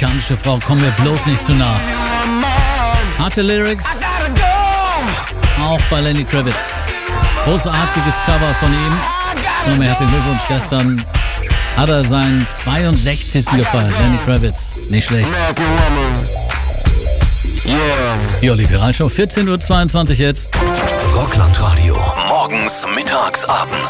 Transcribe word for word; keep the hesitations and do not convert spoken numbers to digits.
amerikanische Frau, komm mir bloß nicht zu nah. Harte Lyrics, auch bei Lenny Kravitz. Großartiges Cover von ihm. Nochmal herzlichen Glückwunsch, gestern hat er seinen zweiundsechzigsten gefeiert. Lenny Kravitz, nicht schlecht. Die Olli Piral Show, vierzehn Uhr zweiundzwanzig jetzt. Rockland Radio, morgens, mittags, abends.